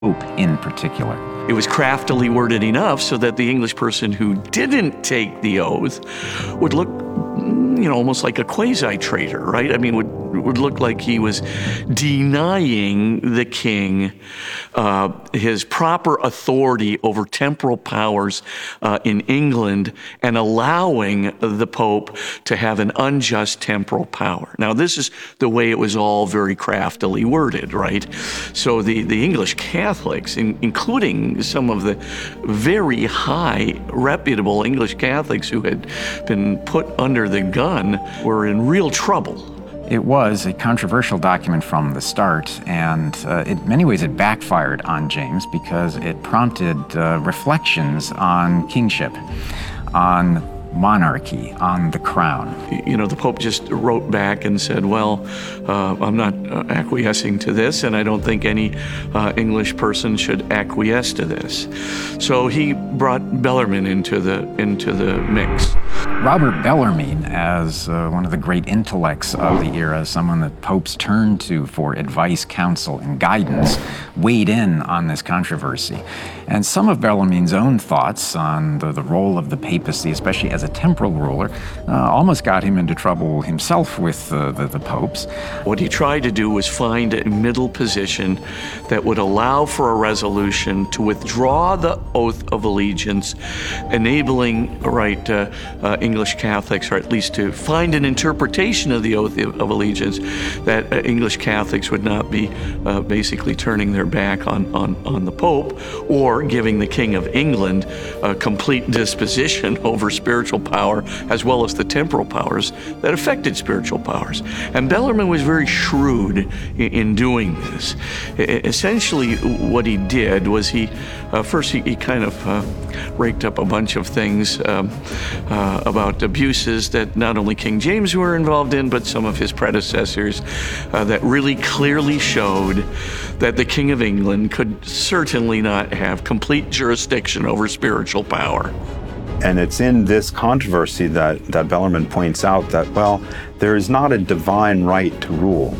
Pope in particular. It was craftily worded enough so that the English person who didn't take the oath would look, almost like a quasi-traitor, right? I mean, would look like he was denying the king his proper authority over temporal powers in England and allowing the Pope to have an unjust temporal power. Now, this is the way it was all very craftily worded, right? So the English Catholics, including some of the very high, reputable English Catholics who had been put under the gun, were in real trouble. It was a controversial document from the start, and in many ways it backfired on James because it prompted reflections on kingship, on monarchy, on the crown. The Pope just wrote back and said, well, I'm not acquiescing to this, and I don't think any English person should acquiesce to this. So he brought Bellarmine into the mix. Robert Bellarmine, as one of the great intellects of the era, someone that popes turned to for advice, counsel, and guidance, weighed in on this controversy. And some of Bellarmine's own thoughts on the role of the papacy, especially as a temporal ruler, almost got him into trouble himself with the popes. What he tried to do was find a middle position that would allow for a resolution to withdraw the oath of allegiance, enabling English Catholics, or at least to find an interpretation of the oath of allegiance that English Catholics would not be basically turning their back on the Pope or giving the King of England a complete disposition over spiritual power as well as the temporal powers that affected spiritual powers. And Bellarmine was very shrewd in doing this. Essentially, what he did was he kind of raked up a bunch of things about abuses that not only King James were involved in, but some of his predecessors that really clearly showed that the King of England could certainly not have complete jurisdiction over spiritual power. And it's in this controversy that Bellarmine points out that, well, there is not a divine right to rule.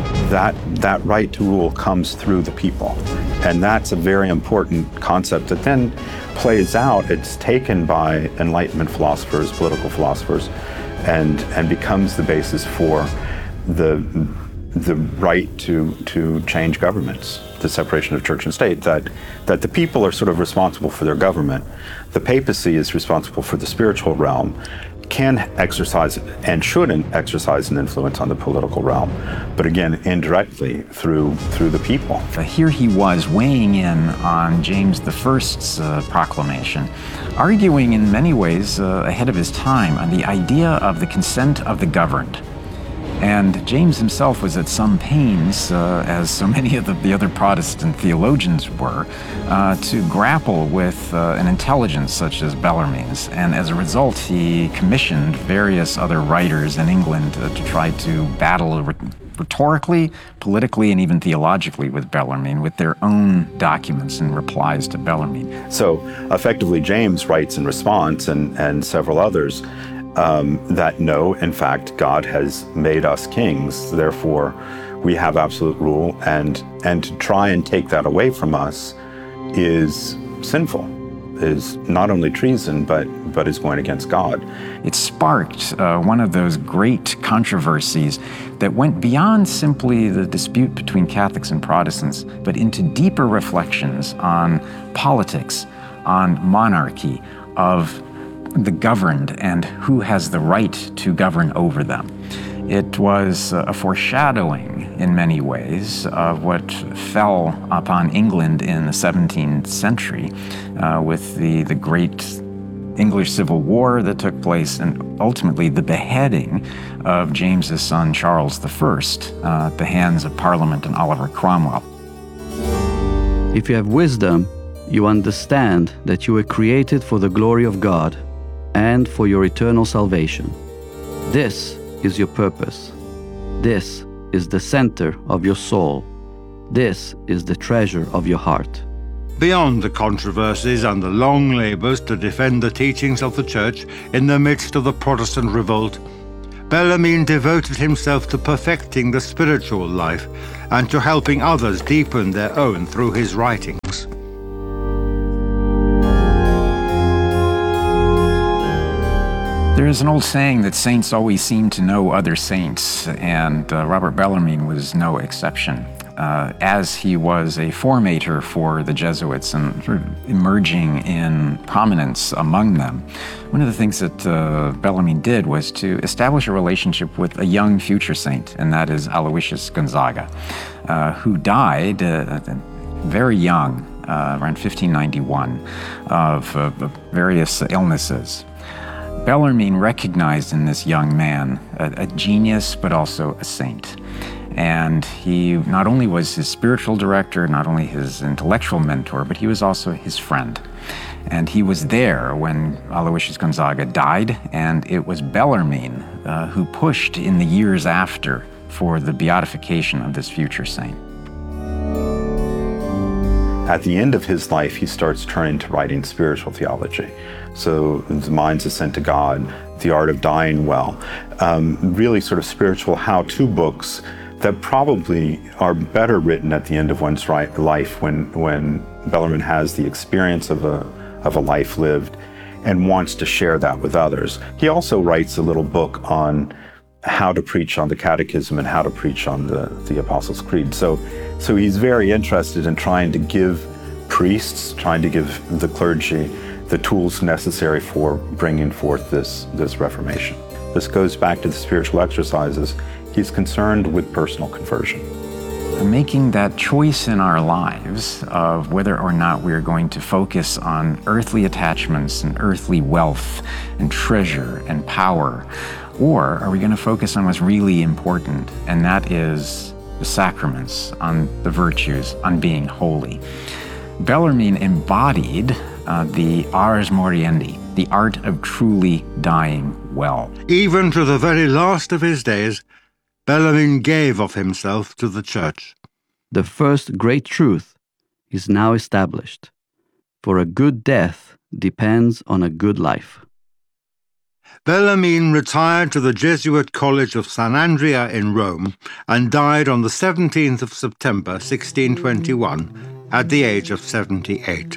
That right to rule comes through the people. And that's a very important concept that then plays out. It's taken by Enlightenment philosophers, political philosophers, and becomes the basis for the right to change governments, the separation of church and state, that the people are sort of responsible for their government. The papacy is responsible for the spiritual realm, can exercise and shouldn't exercise an influence on the political realm, but again, indirectly through the people. Here he was weighing in on James I's proclamation, arguing in many ways ahead of his time on the idea of the consent of the governed. And James himself was at some pains, as so many of the other Protestant theologians were, to grapple with an intelligence such as Bellarmine's. And as a result, he commissioned various other writers in England to try to battle rhetorically, politically, and even theologically with Bellarmine, with their own documents and replies to Bellarmine. So effectively, James writes in response, and several others, that no, in fact, God has made us kings, therefore we have absolute rule, and to try and take that away from us is sinful, is not only treason, but is going against God. It sparked one of those great controversies that went beyond simply the dispute between Catholics and Protestants, but into deeper reflections on politics, on monarchy, of the governed and who has the right to govern over them. It was a foreshadowing in many ways of what fell upon England in the 17th century with the great English Civil War that took place and ultimately the beheading of James's son Charles I at the hands of Parliament and Oliver Cromwell. If you have wisdom, you understand that you were created for the glory of God and for your eternal salvation. This is your purpose. This is the center of your soul. This is the treasure of your heart. Beyond the controversies and the long labors to defend the teachings of the Church in the midst of the Protestant revolt, Bellarmine devoted himself to perfecting the spiritual life and to helping others deepen their own through his writings. There is an old saying that saints always seem to know other saints, and Robert Bellarmine was no exception. As he was a formator for the Jesuits and sort of emerging in prominence among them, one of the things that Bellarmine did was to establish a relationship with a young future saint, and that is Aloysius Gonzaga, who died very young, around 1591, of various illnesses. Bellarmine recognized in this young man a genius, but also a saint. And he not only was his spiritual director, not only his intellectual mentor, but he was also his friend. And he was there when Aloysius Gonzaga died, and it was Bellarmine who pushed in the years after for the beatification of this future saint. At the end of his life, he starts turning to writing spiritual theology. So The Mind's Ascent to God, The Art of Dying Well, really sort of spiritual how-to books that probably are better written at the end of one's life when Bellarmine has the experience of a life lived and wants to share that with others. He also writes a little book on how to preach on the Catechism and how to preach on the Apostles' Creed. So he's very interested in trying to give priests, trying to give the clergy the tools necessary for bringing forth this Reformation. This goes back to the spiritual exercises. He's concerned with personal conversion. Making that choice in our lives of whether or not we're going to focus on earthly attachments and earthly wealth and treasure and power, or are we going to focus on what's really important, and that is the sacraments, on the virtues, on being holy. Bellarmine embodied the ars moriendi, the art of truly dying well. Even to the very last of his days, Bellarmine gave of himself to the Church. The first great truth is now established, for a good death depends on a good life. Bellarmine retired to the Jesuit College of San Andrea in Rome and died on the 17th of September 1621 at the age of 78.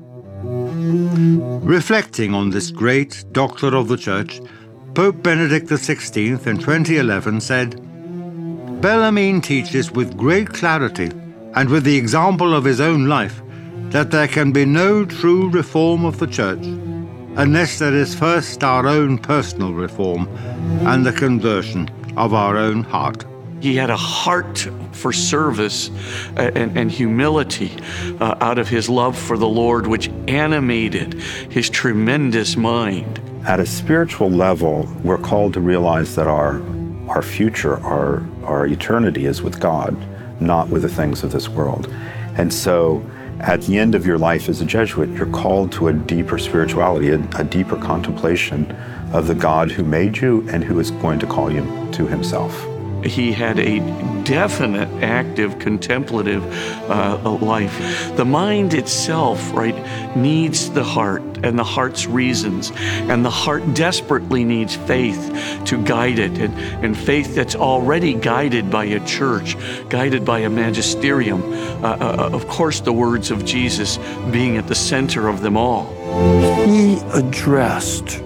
Reflecting on this great doctor of the Church, Pope Benedict XVI in 2011 said, "Bellarmine teaches with great clarity and with the example of his own life that there can be no true reform of the Church unless there is first our own personal reform and the conversion of our own heart." He had a heart for service and humility out of his love for the Lord, which animated his tremendous mind. At a spiritual level, we're called to realize that our future, our eternity is with God, not with the things of this world. And so at the end of your life as a Jesuit, you're called to a deeper spirituality, a deeper contemplation of the God who made you and who is going to call you to himself. He had a definite, active, contemplative life. The mind itself, right, needs the heart and the heart's reasons, and the heart desperately needs faith to guide it, and faith that's already guided by a church, guided by a magisterium. Of course, the words of Jesus being at the center of them all. He addressed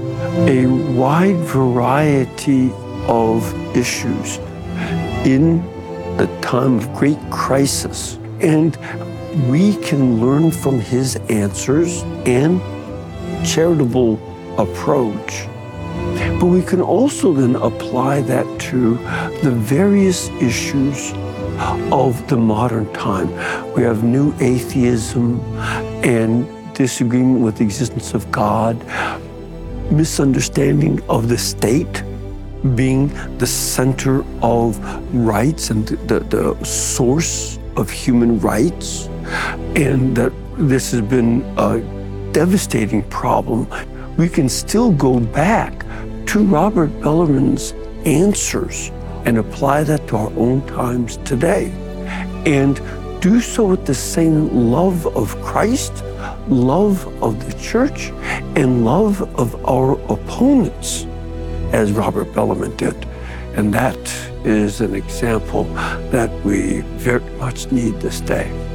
a wide variety of issues in the time of great crisis, and we can learn from his answers and charitable approach, but we can also then apply that to the various issues of the modern time. We have new atheism and disagreement with the existence of God, misunderstanding of the state being the center of rights and the source of human rights, and that this has been a devastating problem. We can still go back to Robert Bellarmine's answers and apply that to our own times today, and do so with the same love of Christ, love of the Church, and love of our opponents, as Robert Bellarmine did. And that is an example that we very much need this day.